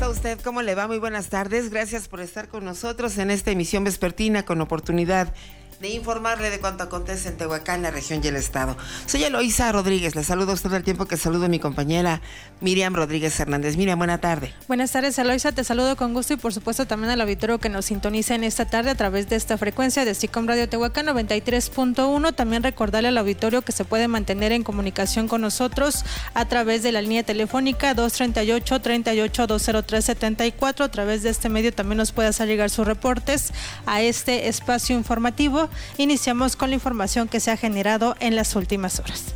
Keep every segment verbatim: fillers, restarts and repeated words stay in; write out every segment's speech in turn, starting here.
está usted? ¿Cómo le va? Muy buenas tardes. Gracias por estar con nosotros en esta emisión vespertina con oportunidad de informarle de cuanto acontece en Tehuacán, la región y el estado. Soy Eloísa Rodríguez, le saludo a usted al tiempo que saludo a mi compañera Miriam Rodríguez Hernández. Miriam, buena tarde. Buenas tardes, Eloísa, te saludo con gusto y por supuesto también al auditorio que nos sintoniza en esta tarde a través de esta frecuencia de SICOM Radio Tehuacán noventa y tres punto uno. También recordarle al auditorio que se puede mantener en comunicación con nosotros a través de la línea telefónica dos treinta y ocho, treinta y ocho, dos cero tres, setenta y cuatro. A través de este medio también nos puede hacer llegar sus reportes a este espacio informativo. Iniciamos con la información que se ha generado en las últimas horas.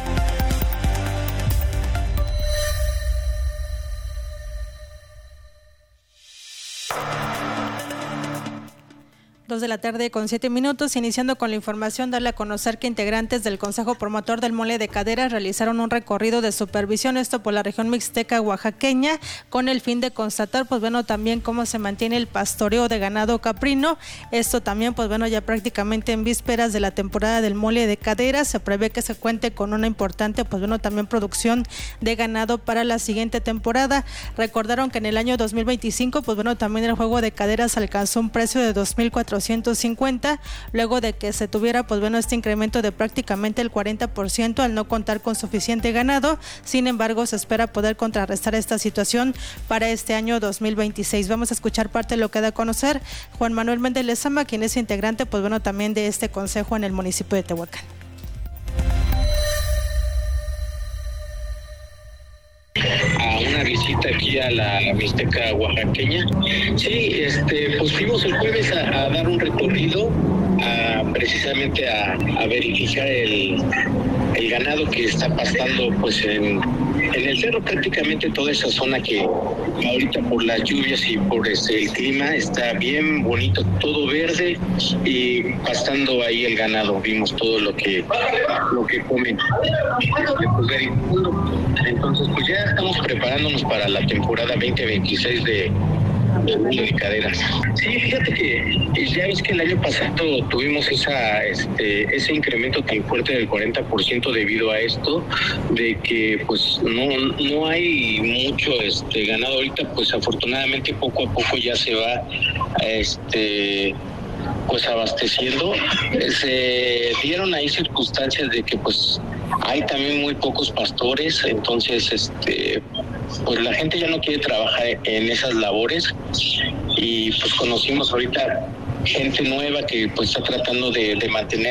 Dos de la tarde con siete minutos, iniciando con la información, darle a conocer que integrantes del Consejo Promotor del Mole de Caderas realizaron un recorrido de supervisión, esto por la región mixteca oaxaqueña, con el fin de constatar, pues bueno, también cómo se mantiene el pastoreo de ganado caprino. Esto también, pues bueno, ya prácticamente en vísperas de la temporada del Mole de Caderas, se prevé que se cuente con una importante, pues bueno, también producción de ganado para la siguiente temporada. Recordaron que en el año dos mil veinticinco, pues bueno, también el juego de caderas alcanzó un precio de dos mil cuatrocientos cincuenta, luego de que se tuviera pues bueno este incremento de prácticamente el cuarenta por ciento al no contar con suficiente ganado. Sin embargo, se espera poder contrarrestar esta situación para este año dos mil veintiséis. Vamos a escuchar parte de lo que da a conocer Juan Manuel Méndez Lezama, quien es integrante pues bueno también de este consejo en el municipio de Tehuacán. A una visita aquí a la Mixteca oaxaqueña. Sí, este, pues fuimos el jueves a, a dar un recorrido, a, precisamente a, a verificar el, el ganado que está pastando pues en, en el cerro, prácticamente toda esa zona que ahorita por las lluvias y por este, el clima está bien bonito, todo verde y pastando ahí el ganado. Vimos todo lo que lo que comen. Entonces pues ya estamos preparándonos para la temporada veinte veintiséis de de caderas. Sí, fíjate que ya ves que el año pasado tuvimos esa este ese incremento tan fuerte del cuarenta por ciento debido a esto, de que pues no no hay mucho este ganado ahorita. Pues afortunadamente poco a poco ya se va este pues abasteciendo. Se dieron ahí circunstancias de que pues hay también muy pocos pastores, entonces este pues la gente ya no quiere trabajar en esas labores y pues conocimos ahorita gente nueva que pues está tratando de, de mantener